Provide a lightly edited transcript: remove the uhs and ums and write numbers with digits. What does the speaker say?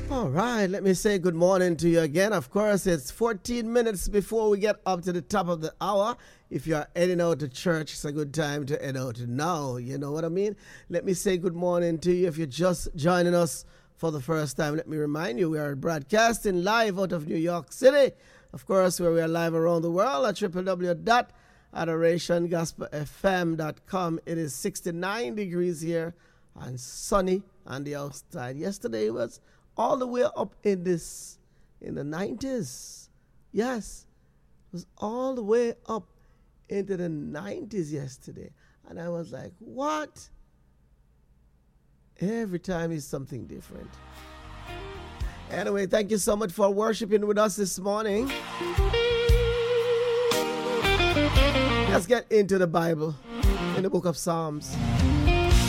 All right, let me say good morning to you again. Of course, it's 14 minutes before we get up to the top of the hour. If you are heading out to church, it's a good time to head out now. You know what I mean? Let me say good morning to you. If you're just joining us for the first time, let me remind you we are broadcasting live out of New York City. Of course, where we are live around the world at www.adorationgospelfm.com. It is 69 degrees here and sunny on the outside. Yesterday was all the way up in the 90s. Yes, it was all the way up into the 90s yesterday. And I was like, what? Every time is something different. Anyway, thank you so much for worshiping with us this morning. Let's get into the Bible in the book of Psalms.